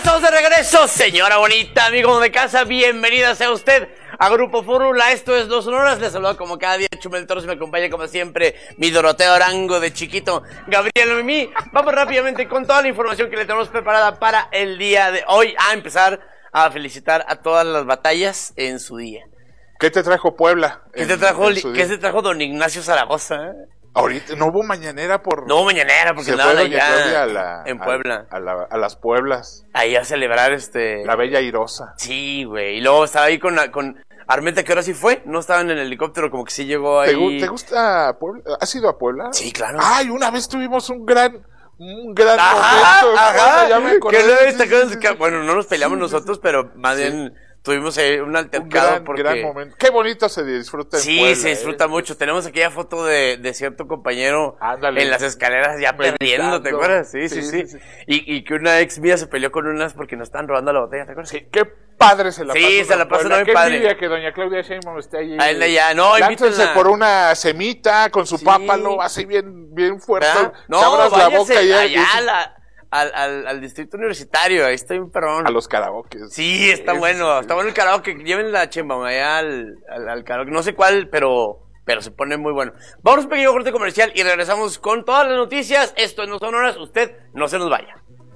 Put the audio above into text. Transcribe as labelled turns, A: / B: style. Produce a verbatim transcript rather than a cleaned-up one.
A: estamos de regreso, señora bonita, amigo de casa, bienvenida sea usted a Grupo Fórmula. Esto es Los Sonoras, les saludo como cada día Chumel Torres, me acompaña como siempre mi Doroteo Arango de chiquito, Gabriel Mimi. Vamos rápidamente con toda la información que le tenemos preparada para el día de hoy, a empezar a felicitar a todas las batallas en su día.
B: ¿Qué te trajo Puebla?
A: ¿Qué te trajo, ¿qué te trajo don Ignacio Zaragoza? ¿Eh?
B: Ahorita no hubo mañanera por...
A: No hubo mañanera porque nada allá
B: a la,
A: en Puebla.
B: A, a, la, a las Pueblas.
A: Ahí a celebrar este...
B: La Bella Airosa.
A: Sí, güey. Y luego estaba ahí con, con Armenta, que ahora sí fue. No estaba en el helicóptero, como que sí llegó ahí.
B: ¿Te, ¿te gusta Puebla? ¿Has ido a Puebla?
A: Sí, claro.
B: Ay, una vez tuvimos un gran... Un gran
A: ajá,
B: momento.
A: Ajá,
B: ya me acordé.
A: ¿Qué no, sí, sí, sí, sí. Bueno, no nos peleamos sí, nosotros, pero más sí. bien... Tuvimos ahí un altercado.
B: Un gran,
A: porque...
B: gran momento. Qué bonito se disfruta en
A: Sí,
B: Puebla,
A: se disfruta
B: eh.
A: mucho. Tenemos aquella foto de, de cierto compañero
B: Ándale.
A: En las escaleras ya Meditando. Perdiendo, ¿te acuerdas? Sí, sí, sí. sí. sí. Y, y que una ex mía se peleó con unas porque nos estaban robando la botella, ¿te acuerdas?
B: Sí, qué padre se la pasó.
A: Sí, se la pasó muy
B: qué
A: padre.
B: Qué envidia que doña Claudia Sheinbaum esté ahí.
A: A él ya, no,
B: Láncense por una semita con su sí. pápalo, así bien, bien fuerte.
A: ¿Ah? No,
B: abras la boca y
A: allá y la... Al, al, al distrito universitario, ahí está un perrón.
B: A los karaokes.
A: Sí, está es, bueno, sí. está bueno el karaoke. Lleven la chemba allá al, al, al karaoke. No sé cuál, pero, pero se pone muy bueno. Vamos a un pequeño corte comercial y regresamos con todas las noticias. Esto no son horas, usted no se nos vaya.